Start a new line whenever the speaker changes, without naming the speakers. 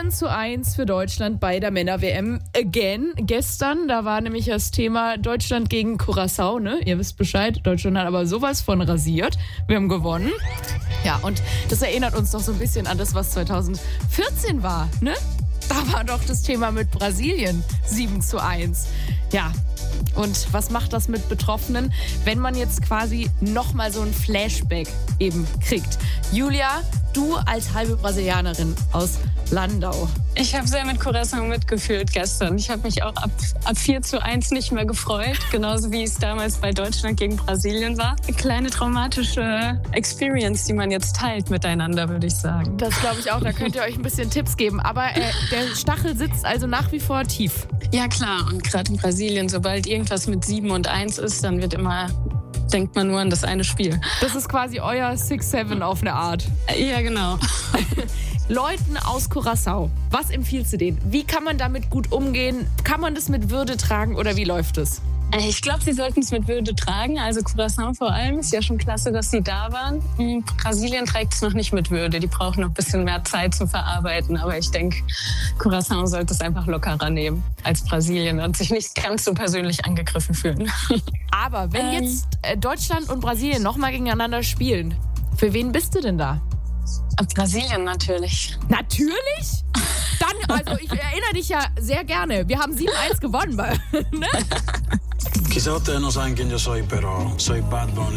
7:1 für Deutschland bei der Männer-WM again. Gestern, da war nämlich das Thema Deutschland gegen Curaçao, ne? Ihr wisst Bescheid, Deutschland hat aber sowas von rasiert. Wir haben gewonnen. Ja, und das erinnert uns doch so ein bisschen an das, was 2014 war, ne? Da war doch das Thema mit Brasilien 7:1. Ja, und was macht das mit Betroffenen, wenn man jetzt quasi nochmal so ein Flashback eben kriegt? Julia, du als halbe Brasilianerin aus Landau.
Ich habe sehr mit Curaçao mitgefühlt gestern. Ich habe mich auch ab 4:1 nicht mehr gefreut, genauso wie es damals bei Deutschland gegen Brasilien war. Eine kleine traumatische Experience, die man jetzt teilt miteinander, würde ich sagen.
Das glaube ich auch, da könnt ihr euch ein bisschen Tipps geben. Aber der Stachel sitzt also nach wie vor tief.
Ja klar, und gerade in Brasilien, sobald irgendwas mit 7:1 ist, dann denkt man nur an das eine Spiel.
Das ist quasi euer 6-7 auf eine Art.
Ja, genau.
Leuten aus Curaçao, was empfiehlst du denen? Wie kann man damit gut umgehen? Kann man das mit Würde tragen oder wie läuft es?
Ich glaube, sie sollten es mit Würde tragen. Also Curaçao vor allem. Ist ja schon klasse, dass sie da waren. Brasilien trägt es noch nicht mit Würde. Die brauchen noch ein bisschen mehr Zeit zum Verarbeiten. Aber ich denke, Curaçao sollte es einfach lockerer nehmen als Brasilien und sich nicht ganz so persönlich angegriffen fühlen.
Aber wenn jetzt Deutschland und Brasilien nochmal gegeneinander spielen, für wen bist du denn da?
Brasilien natürlich.
Natürlich? Dann, also ich erinnere dich ja sehr gerne. Wir haben 7:1 gewonnen. Ne?
Chissà te non sai anche io soy, però soy Bad Bunny.